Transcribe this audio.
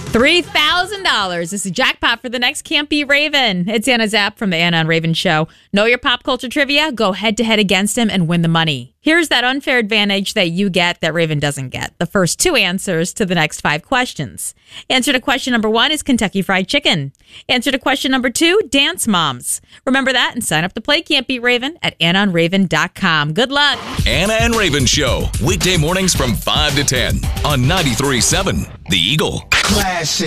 $3,000 is the jackpot for the next Can't Be Raven. It's Anna Zapp from the Anna and Raven Show. Know your pop culture trivia? Go head-to-head against him and win the money. Here's that unfair advantage that you get that Raven doesn't get. The first 2 answers to the next 5 questions. Answer to question number 1 is Kentucky Fried Chicken. Answer to question number 2, Dance Moms. Remember that and sign up to play Can't Beat Raven at AnnaandRaven.com. Good luck. Anna and Raven Show, weekday mornings from 5 to 10 on 93.7 The Eagle. Classic.